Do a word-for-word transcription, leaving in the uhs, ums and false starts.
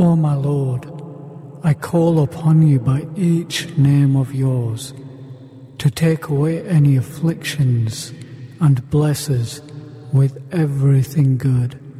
O my Lord, I call upon you by each name of yours, to take away any afflictions and bless us with everything good.